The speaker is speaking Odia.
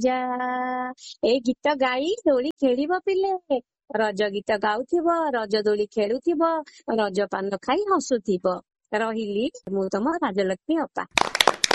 ଯା ଏଇ ଗୀତ ଗାଇ ଦୋଳି ଖେଳିବ ପିଲେ। ରଜ ଗୀତ ଗାଉଥିବ, ରଜ ଦୋଳି ଖେଳୁଥିବ, ରଜ ପାନ ଖାଇ ହସୁଥିବ। ରହିଲି, ମୁଁ ତମ ରାଜଲକ୍ଷ୍ମୀ ଅପା।